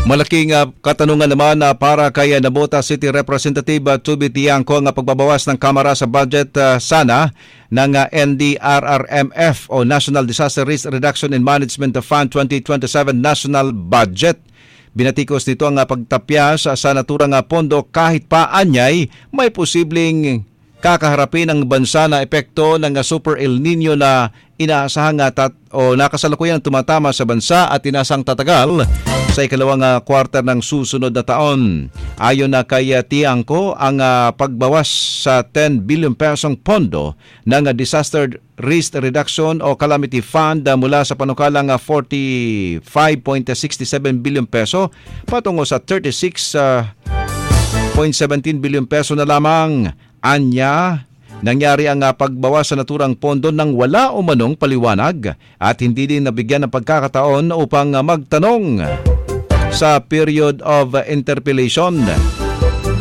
Malaking katanungan naman para kay Nabota City Representative Tubi Tiangco ang pagbabawas ng Kamara sa budget sana ng NDRRMF o National Disaster Risk Reduction and Management Fund 2027 National Budget. Binatikos dito ang pagtapyas sa naturang pondo kahit pa anyay may posibleng kakaharapin ang bansa na epekto ng Super El Nino na inaasahang nakasalukuyang tumatama sa bansa at inasang tatagal sa ikalawang quarter ng susunod na taon. Ayon na kay Tiangco, ang pagbawas sa 10 billion pesong pondo ng Disaster Risk Reduction o Calamity Fund mula sa panukalang 45.67 billion peso patungo sa 36.17 billion peso na lamang. Anya, nangyari ang pagbawas sa naturang pondo nang wala umanong paliwanag at hindi din nabigyan ng pagkakataon upang magtanong sa period of interpellation.